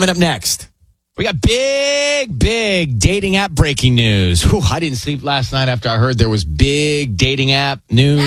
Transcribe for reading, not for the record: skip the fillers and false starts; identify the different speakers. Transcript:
Speaker 1: coming up next. We got big dating app breaking news. Whew, I didn't sleep last night after I heard there was big dating app news.